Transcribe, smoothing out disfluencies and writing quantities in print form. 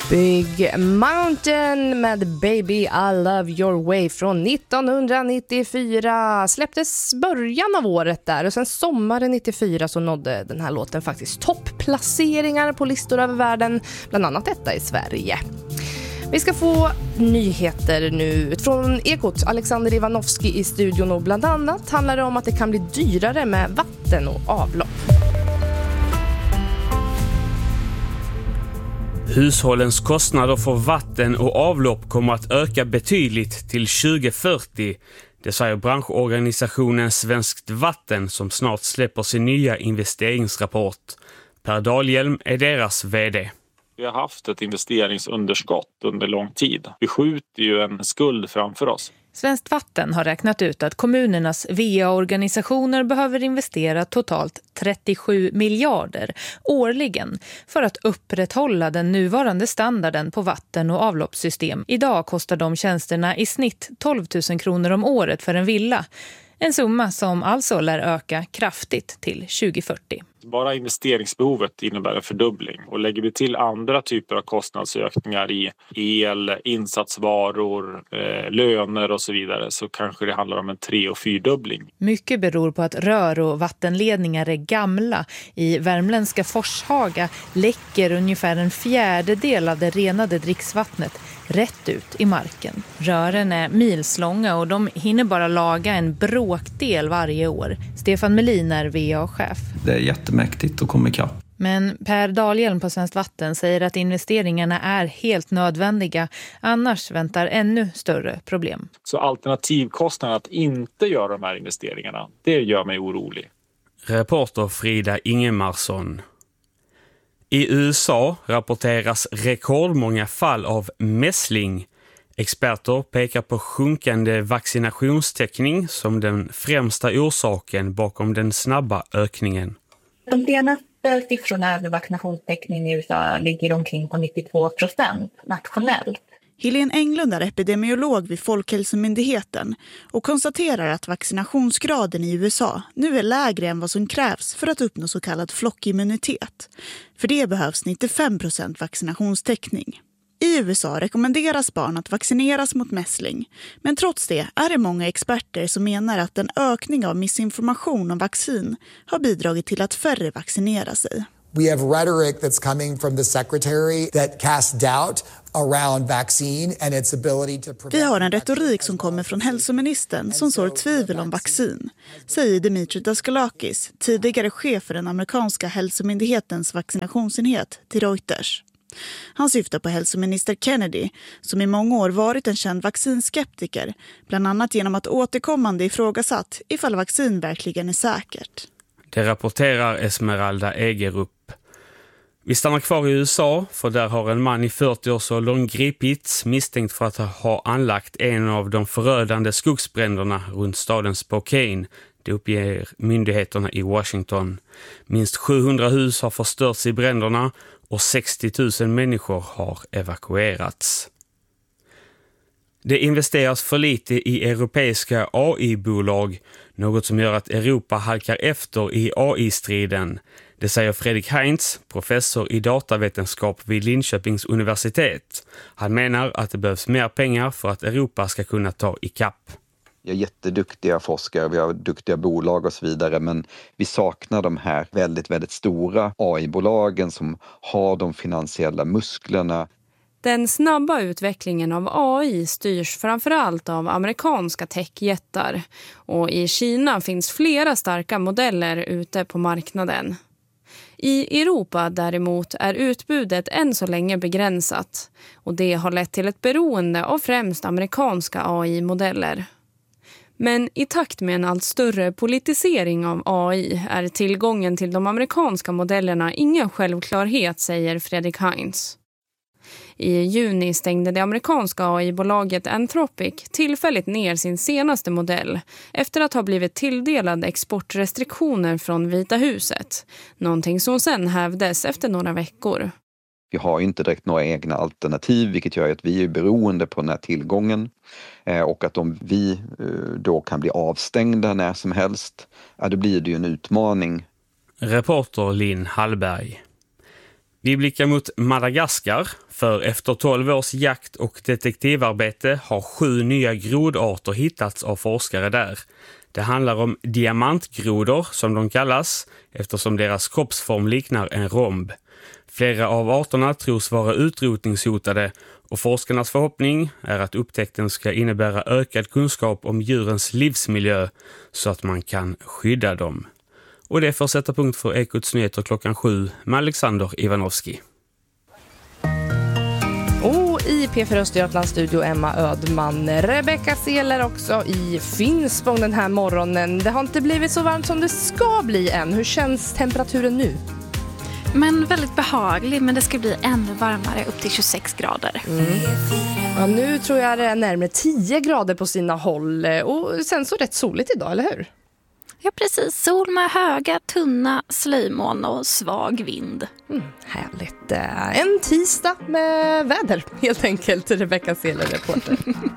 Big Mountain med Baby I Love Your Way från 1994 släpptes början av året där, och sen sommaren 94 så nådde den här låten faktiskt toppplaceringar på listor över världen, bland annat detta i Sverige. Vi ska få nyheter nu från Ekot. Alexander Ivanovski i studion, och bland annat handlar det om att det kan bli dyrare med vatten och avlopp. Hushållens kostnader för vatten och avlopp kommer att öka betydligt till 2040. Det säger branschorganisationen Svenskt Vatten som snart släpper sin nya investeringsrapport. Per Dahlhjelm är deras vd. Vi har haft ett investeringsunderskott under lång tid. Vi skjuter ju en skuld framför oss. Svenskt Vatten har räknat ut att kommunernas VA-organisationer behöver investera totalt 37 miljarder årligen för att upprätthålla den nuvarande standarden på vatten- och avloppssystem. Idag kostar de tjänsterna i snitt 12 000 kronor om året för en villa. En summa som alltså lär öka kraftigt till 2040. Bara investeringsbehovet innebär en fördubbling, och lägger vi till andra typer av kostnadsökningar i el, insatsvaror, löner och så vidare, så kanske det handlar om en 3- och 4-dubbling. Mycket beror på att rör- och vattenledningar är gamla. I värmländska Forshaga läcker ungefär en fjärdedel av det renade dricksvattnet rätt ut i marken. Rören är milslånga och de hinner bara laga en bråkdel varje år. Stefan Melin är VA-chef. Det är jättemäktigt att komma ikapp. Men Per Dahlhjelm på Svenskt Vatten säger att investeringarna är helt nödvändiga. Annars väntar ännu större problem. Så alternativkostnaden att inte göra de här investeringarna, det gör mig orolig. Reporter Frida Ingemarsson. I USA rapporteras rekordmånga fall av mässling. Experter pekar på sjunkande vaccinationstäckning som den främsta orsaken bakom den snabba ökningen. De senaste siffrorna över vaccinationstäckning i USA ligger omkring på 92% nationellt. Helene Englund är epidemiolog vid Folkhälsomyndigheten och konstaterar att vaccinationsgraden i USA nu är lägre än vad som krävs för att uppnå så kallad flockimmunitet. För det behövs 95% vaccinationstäckning. I USA rekommenderas barn att vaccineras mot mässling, men trots det är det många experter som menar att en ökning av missinformation om vaccin har bidragit till att färre vaccinerar sig. We have rhetoric that's coming from the secretary that casts doubt around vaccine and its ability to prevent. Vi har en retorik som kommer från hälsoministern som sår tvivel om vaccin, säger Dimitri Daskalakis, tidigare chef för den amerikanska hälsomyndighetens vaccinationsenhet, till Reuters. Han syftar på hälsominister Kennedy som i många år varit en känd vaccinskeptiker, bland annat genom att återkommande ifrågasatt ifall vaccin verkligen är säkert. Det rapporterar Esmeralda Egerup. Vi stannar kvar i USA, för där har en man i 40-årsåldern gripits misstänkt för att ha anlagt en av de förödande skogsbränderna runt staden Spokane. Det uppger myndigheterna i Washington. Minst 700 hus har förstörts i bränderna och 60 000 människor har evakuerats. Det investeras för lite i europeiska AI-bolag, något som gör att Europa halkar efter i AI-striden. Det säger Fredrik Heinz, professor i datavetenskap vid Linköpings universitet. Han menar att det behövs mer pengar för att Europa ska kunna ta ikapp. Vi har jätteduktiga forskare, vi har duktiga bolag och så vidare, men vi saknar de här väldigt stora AI-bolagen som har de finansiella musklerna. Den snabba utvecklingen av AI styrs framförallt av amerikanska techjättar, och i Kina finns flera starka modeller ute på marknaden. I Europa däremot är utbudet än så länge begränsat, och det har lett till ett beroende av främst amerikanska AI-modeller. Men i takt med en allt större politisering av AI är tillgången till de amerikanska modellerna ingen självklarhet, säger Fredrik Heinz. I juni stängde det amerikanska AI-bolaget Anthropic tillfälligt ner sin senaste modell efter att ha blivit tilldelad exportrestriktioner från Vita huset. Någonting som sen hävdes efter några veckor. Vi har inte direkt några egna alternativ, vilket gör att vi är beroende på den här tillgången. Och att om vi då kan bli avstängda när som helst, då blir det ju en utmaning. Reporter Linn Hallberg. Vi blickar mot Madagaskar, för efter 12 års jakt och detektivarbete har 7 nya grodarter hittats av forskare där. Det handlar om diamantgrodor som de kallas, eftersom deras kroppsform liknar en romb. Flera av arterna tros vara utrotningshotade och forskarnas förhoppning är att upptäckten ska innebära ökad kunskap om djurens livsmiljö så att man kan skydda dem. Och det får sätta punkt för Ekots nyheter 7 med Alexander Ivanovski. Och i P4 Östergötlands studio Emma Ödman, Rebecca Seler också i Finspång den här morgonen. Det har inte blivit så varmt som det ska bli än. Hur känns temperaturen nu? Men väldigt behaglig, men det ska bli ännu varmare, upp till 26 grader. Ja, nu tror jag det är närmare 10 grader på sina håll och sen så rätt soligt idag, eller hur? Ja, precis. Sol med höga, tunna slöjmoln och svag vind. Härligt. En tisdag med väder, helt enkelt, Rebecca Seler, reporter.